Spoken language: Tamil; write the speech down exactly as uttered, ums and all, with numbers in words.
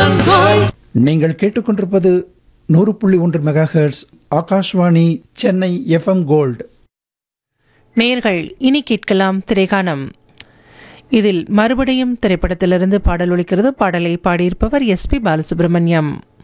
நீங்கள் கேட்டுக்கொண்டிருப்பது நூறு புள்ளி ஒன்று mega hertz Akashvani Chennai FM gold. நேயர்கள் இனி கேட்கலாம் திரைகானம். இதில் மறுபடியும் திரைப்படத்திலிருந்து பாடல் ஒலிக்கிறது. பாடலை பாடியிருப்பவர் எஸ் பி பாலசுப்ரமணியம்.